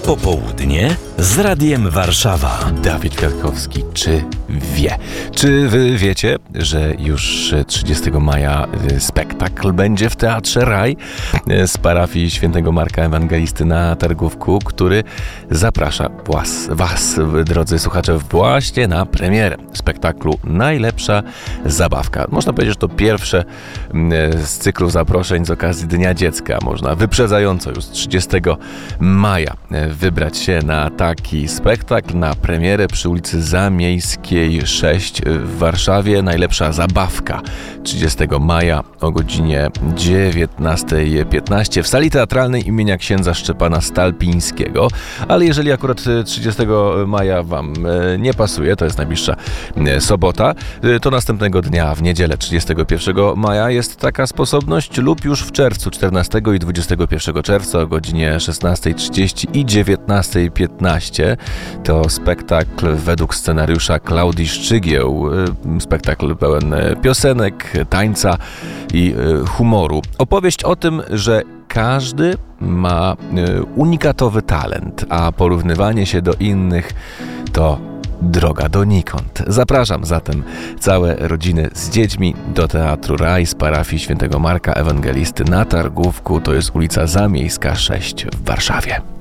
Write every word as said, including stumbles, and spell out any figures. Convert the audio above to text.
Popołudnie z Radiem Warszawa. Dawid Kwiatkowski, czy wie? Czy wy wiecie, że już trzydziestego maja spektakl będzie w Teatrze Raj z parafii Świętego Marka Ewangelisty na Targówku, który zaprasza was, was, drodzy słuchacze, właśnie na premierę spektaklu Najlepsza Zabawka. Można powiedzieć, że to pierwsze z cyklu zaproszeń z okazji Dnia Dziecka. Można wyprzedzająco już trzydziestego maja wybrać się na taki spektakl, na premierę przy ulicy Zamiejskiej sześć w Warszawie. Najlepsza Zabawka trzydziestego maja o godzinie dziewiętnasta piętnaście w sali teatralnej imienia księdza Szczepana Stalpińskiego. Ale jeżeli akurat trzydziestego maja wam nie pasuje, to jest najbliższa sobota, to następnego dnia w niedzielę trzydziestego pierwszego maja jest taka sposobność, lub już w czerwcu czternastego i dwudziestego pierwszego czerwca o godzinie szesnasta trzydzieści i dziewiętnasta piętnaście. To spektakl według scenariusza Klaudii Szczygieł. Spektakl pełen piosenek, tańca i humoru. Opowieść o tym, że każdy ma unikatowy talent, a porównywanie się do innych to droga donikąd. Zapraszam zatem całe rodziny z dziećmi do Teatru Raj z parafii Świętego Marka Ewangelisty na Targówku. To jest ulica Zamiejska sześć w Warszawie.